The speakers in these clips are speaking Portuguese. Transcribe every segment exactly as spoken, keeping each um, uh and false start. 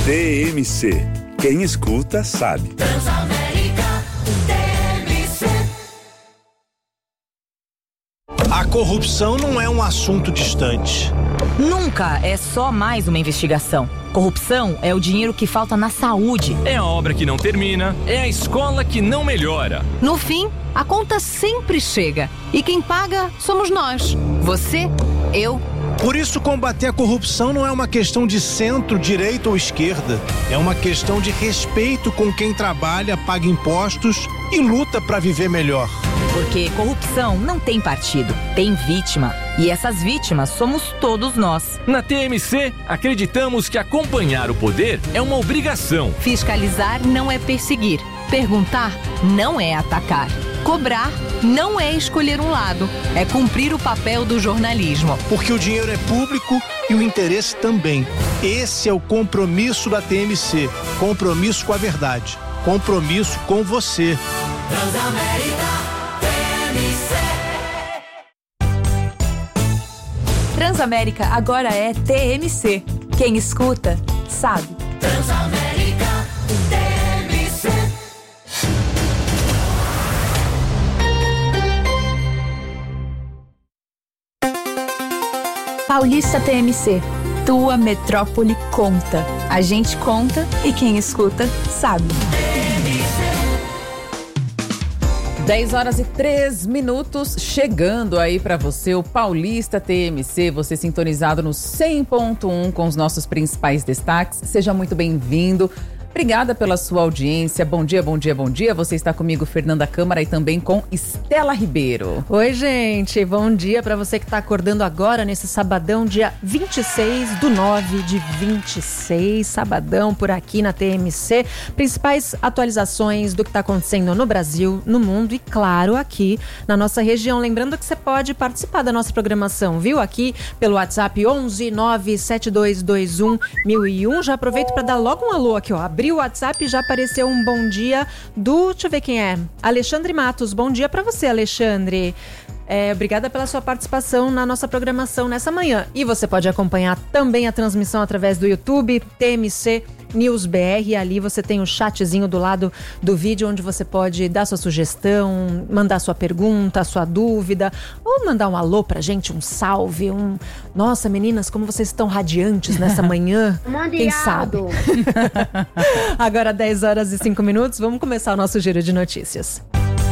T M C. Quem escuta sabe. Transamérica T M C. A corrupção não é um assunto distante. Nunca é só mais uma investigação. Corrupção é o dinheiro que falta na saúde. É a obra que não termina, é a escola que não melhora. No fim, a conta sempre chega. E quem paga somos nós. Você, eu. Por isso, combater a corrupção não é uma questão de centro, direita ou esquerda. É uma questão de respeito com quem trabalha, paga impostos e luta para viver melhor. Porque corrupção não tem partido, tem vítima. E essas vítimas somos todos nós. Na T M C, acreditamos que acompanhar o poder é uma obrigação. Fiscalizar não é perseguir. Perguntar não é atacar. Cobrar não é escolher um lado. É cumprir o papel do jornalismo. Porque o dinheiro é público e o interesse também. Esse é o compromisso da T M C. Compromisso com a verdade. Compromisso com você. Transamérica T M C. Transamérica agora é T M C. Quem escuta, sabe. Transamérica T M C. Paulista T M C. Tua metrópole conta. A gente conta e quem escuta, sabe. dez horas e três minutos, chegando aí para você o Paulista T M C, você sintonizado no cem ponto um com os nossos principais destaques. Seja muito bem-vindo. Obrigada pela sua audiência. Bom dia, bom dia, bom dia. Você está comigo, Fernanda Câmara, e também com Estela Ribeiro. Oi, gente. Bom dia para você que está acordando agora nesse sabadão, dia vinte e seis do nove de vinte e seis. Sabadão por aqui na T M C. Principais atualizações do que está acontecendo no Brasil, no mundo e, claro, aqui na nossa região. Lembrando que você pode participar da nossa programação, viu? Aqui pelo WhatsApp onze nove sete dois dois um mil e um. Já aproveito para dar logo um alô aqui, ó. Abri o WhatsApp e já apareceu um bom dia do, deixa eu ver quem é, Alexandre Matos. Bom dia para você, Alexandre. É, obrigada pela sua participação na nossa programação nessa manhã. E você pode acompanhar também a transmissão através do YouTube, T M C News B R. Ali você tem o chatzinho do lado do vídeo, onde você pode dar sua sugestão, mandar sua pergunta, sua dúvida, ou mandar um alô pra gente, um salve, um... Nossa, meninas, como vocês estão radiantes nessa manhã. Quem sabe? Agora dez horas e cinco minutos, vamos começar o nosso giro de notícias.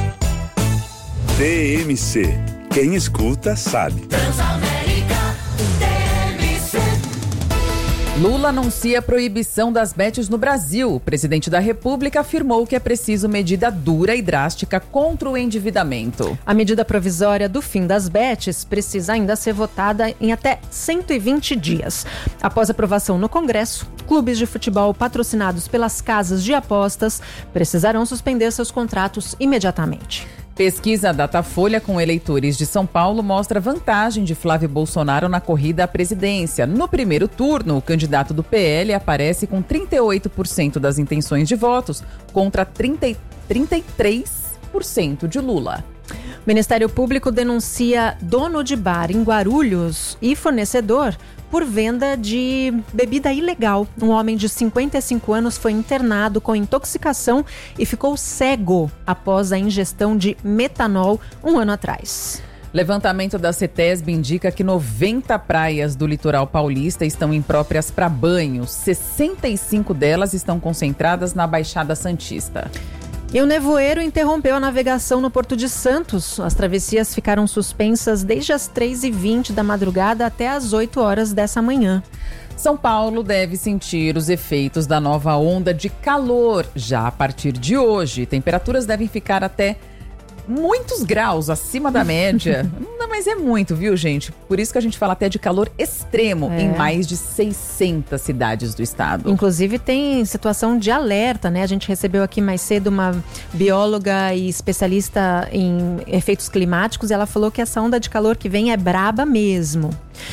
T M C. Quem escuta, sabe. Transamérica T M C. Lula anuncia a proibição das bets no Brasil. O presidente da República afirmou que é preciso medida dura e drástica contra o endividamento. A medida provisória do fim das bets precisa ainda ser votada em até cento e vinte dias. Após aprovação no Congresso, clubes de futebol patrocinados pelas casas de apostas precisarão suspender seus contratos imediatamente. Pesquisa Datafolha com eleitores de São Paulo mostra vantagem de Flávio Bolsonaro na corrida à presidência. No primeiro turno, o candidato do P L aparece com trinta e oito por cento das intenções de votos contra trinta, trinta e três por cento de Lula. O Ministério Público denuncia dono de bar em Guarulhos e fornecedor por venda de bebida ilegal. Um homem de cinquenta e cinco anos foi internado com intoxicação e ficou cego após a ingestão de metanol um ano atrás. Levantamento da CETESB indica que noventa praias do litoral paulista estão impróprias para banho. sessenta e cinco delas estão concentradas na Baixada Santista. E o nevoeiro interrompeu a navegação no Porto de Santos. As travessias ficaram suspensas desde as três e vinte da madrugada até as oito horas dessa manhã. São Paulo deve sentir os efeitos da nova onda de calor já a partir de hoje. Temperaturas devem ficar até muitos graus acima da média. Não, mas é muito, viu, gente? Por isso que a gente fala até de calor extremo é. em mais de seiscentas cidades do estado. Inclusive tem situação de alerta, né? A gente recebeu aqui mais cedo uma bióloga e especialista em efeitos climáticos e ela falou que essa onda de calor que vem é braba mesmo.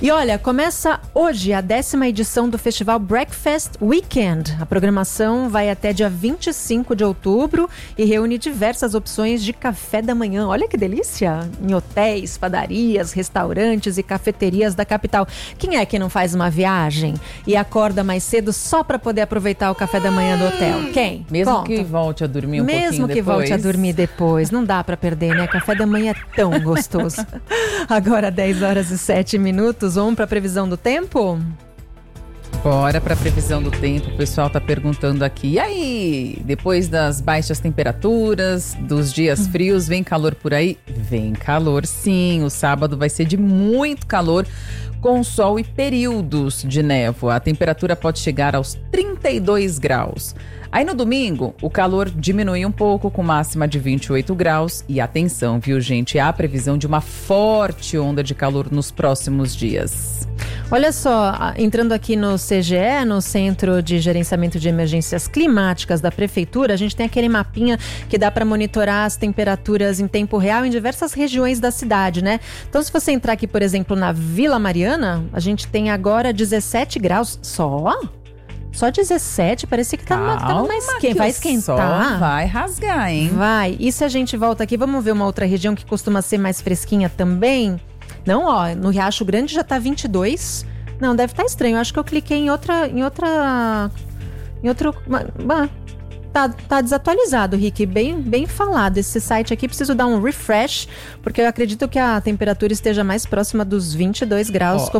E olha, começa hoje a décima edição do Festival Breakfast Weekend. A programação vai até dia vinte e cinco de outubro e reúne diversas opções de café da manhã. Olha que delícia! Em hotéis, padarias, restaurantes e cafeterias da capital. Quem é que não faz uma viagem e acorda mais cedo só para poder aproveitar o café da manhã do hotel? Quem? Mesmo Conta. que volte a dormir um Mesmo pouquinho que depois. volte a dormir depois. Não dá para perder, né? Café da manhã é tão gostoso. Agora dez horas e sete minutos. Vamos para a previsão do tempo? Bora para a previsão do tempo. O pessoal tá perguntando aqui. E aí, depois das baixas temperaturas, dos dias frios, vem calor por aí? Vem calor, sim. O sábado vai ser de muito calor, com sol e períodos de névoa. A temperatura pode chegar aos trinta e dois graus. Aí no domingo, o calor diminui um pouco, com máxima de vinte e oito graus. E atenção, viu, gente? Há previsão de uma forte onda de calor nos próximos dias. Olha só, entrando aqui no C G E, no Centro de Gerenciamento de Emergências Climáticas da Prefeitura, a gente tem aquele mapinha que dá para monitorar as temperaturas em tempo real em diversas regiões da cidade, né? Então, se você entrar aqui, por exemplo, na Vila Mariana, a gente tem agora dezessete graus só. Só dezessete, parece que tá numa, tá numa esquenta. Vai esquentar. Vai rasgar, hein? Vai. E se a gente volta aqui, vamos ver uma outra região que costuma ser mais fresquinha também? Não, ó, no Riacho Grande já tá vinte e dois. Não, deve estar estranho. Eu acho que eu cliquei em outra... Em outra... Em outro... Tá, tá desatualizado, Rick. Bem, bem falado. Esse site aqui, preciso dar um refresh, porque eu acredito que a temperatura esteja mais próxima dos vinte e dois graus, Ó, como